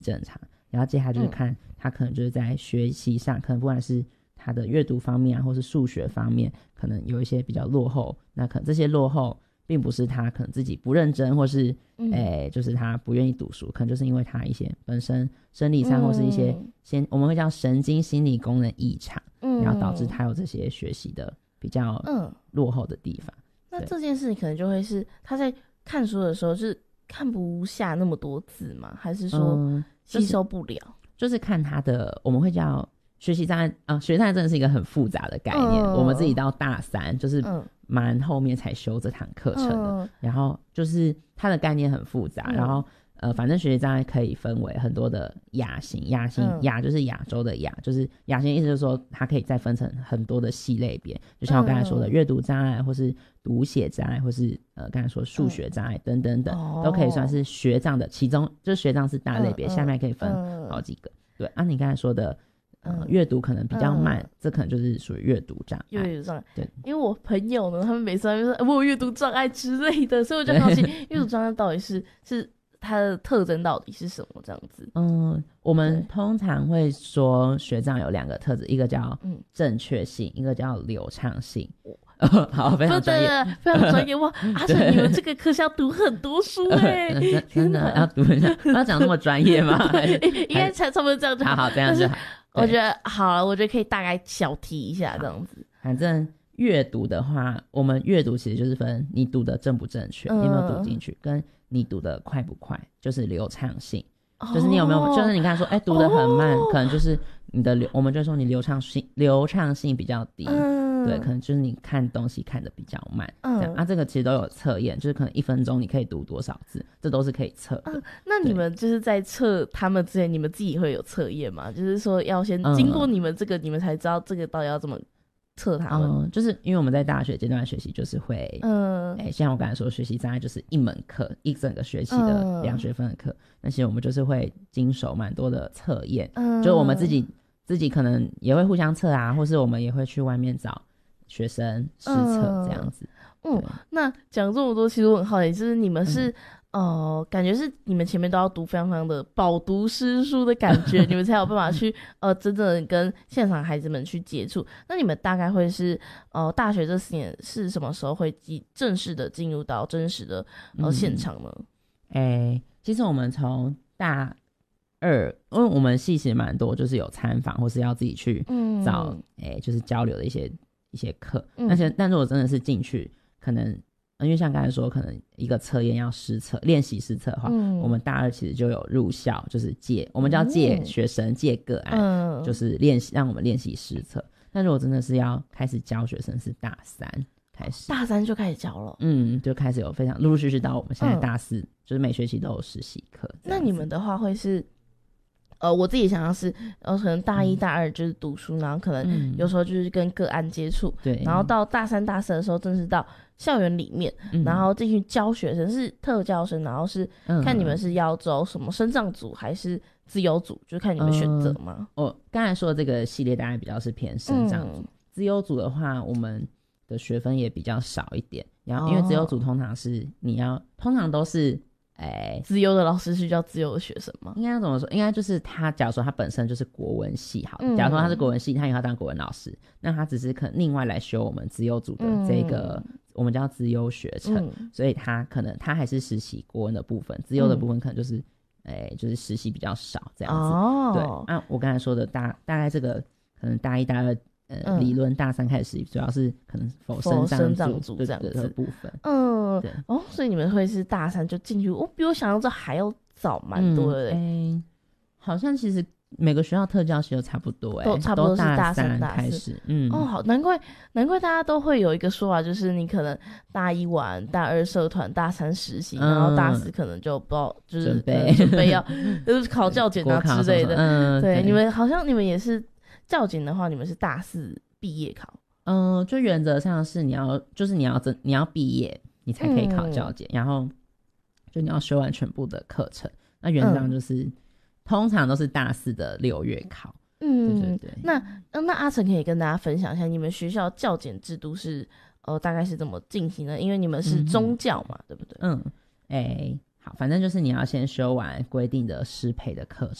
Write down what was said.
正常。然后接下来就是看他可能就是在学习上，可能不管是他的阅读方面啊，或是数学方面，可能有一些比较落后，那可能这些落后并不是他可能自己不认真，或是就是他不愿意读书，可能就是因为他一些本身生理上或是一些我们会叫神经心理功能异常，然后导致他有这些学习的比较落后的地方。 那这件事情可能就会是他在看书的时候是看不下那么多字吗？还是说吸收不了？ 就是看他的，我们会叫学习障碍学习障碍真的是一个很复杂的概念，我们自己到大3就是蛮后面才修这堂课程的，然后就是它的概念很复杂，然后反正学习障碍可以分为很多的亚型，亚就是亚洲的亚，就是亚型意思就是说它可以再分成很多的细类别，就像我刚才说的阅读障碍，或是读写障碍，或是刚才说数学障碍等等等，都可以算是学障的其中，就是学障是大类别，下面可以分好几个。对啊，你刚才说的阅读可能比较慢，这可能就是属于阅读障碍。阅读障碍，对，因为我朋友呢，他们每次都说我有阅读障碍之类的，所以我就好奇阅读障碍到底是它的特征到底是什么这样子。我们通常会说学障有2个特质，一个叫正确性，一个叫流畅性。好，非常专业，非常专业哇！阿成，你们这个课是要读很多书真的要读一下，要讲那么专业吗？应该差不多这样就好。好，这样就好。我觉得好，我觉得可以大概小提一下这样子。反正阅读的话，我们阅读其实就是分你读的正不正确，你有没有读进去，跟你读的快不快，就是流畅性，就是你有没有，就是你刚才说读得很慢，可能就是你的我们就说你流畅性比较低，对，可能就是你看东西看得比较慢，这样这个其实都有测验，就是可能1分钟你可以读多少字，这都是可以测的。那你们就是在测他们之前，你们自己会有测验吗？就是说要先经过你们这个，你们才知道这个到底要怎么测他们。就是因为我们在大学阶段学习就是会像我刚才说学习障碍就是一门课，一整个学期的2学分的课，那些我们就是会经手蛮多的测验，就我们自己可能也会互相测啊，或是我们也会去外面找学生实测这样子。那讲这么多，其实我很好奇，就是你们是感觉是你们前面都要读非常非常的饱读诗书的感觉，你们才有办法去真正的跟现场孩子们去接触。那你们大概会是大学这4年是什么时候会正式的进入到真实的现场呢？其实我们从大2，因为我们系其实蛮多，就是有参访或是要自己去找就是交流的一些课，但是我真的是进去，可能因为像刚才说，可能一个测验要实测练习实测的话，我们大2其实就有入校，就是我们叫借学生借个案，就是让我们练习实测。但如果真的是要开始教学生，是大3开始，大3就开始教了，就开始有非常陆陆续续到我们现在大4，就是每学期都有实习课。那你们的话会是我自己想要是可能大1大2就是读书，然后可能有时候就是跟个案接触，对，然后到大3大4的时候正式到校园里面，然后进去教学生，是特教生，然后是看你们是要走什么身障组还是自由组，就是看你们选择嘛。我刚才说的这个系列大概比较是偏身障组，自由组的话我们的学分也比较少一点，然后因为自由组通常都是自由的老师是叫自由的学生吗？应该怎么说？应该就是他，假如说他本身就是国文系，好，假如说他是国文系，他以后要当国文老师，那他只是可能另外来修我们自由组的这个，我们叫自由学程，所以他可能他还是实习国文的部分，自由的部分可能就是就是实习比较少这样子。对，我刚才说的大概这个可能大1大2理论大3开始实习，主要是可能身障组这样子的部分。所以你们会是大3就进去，比我想象中还要早蛮多的。好像其实每个学校特教系都差不多，都差不多是大3开始。好，难怪大家都会有一个说法，就是你可能大1玩，大2社团，大3实习，然后大4可能就不知道就是准备要就是考教检啊之类的。对，你们好像你们也是教检的话，你们是大4毕业考。就原则上是你要毕业你才可以考教检，然后就你要修完全部的课程。那原则上就是通常都是大4的6月考。对。那阿成可以跟大家分享一下你们学校教检制度是大概是怎么进行的？因为你们是宗教嘛，对不对？ 好，反正就是你要先修完规定的师培的课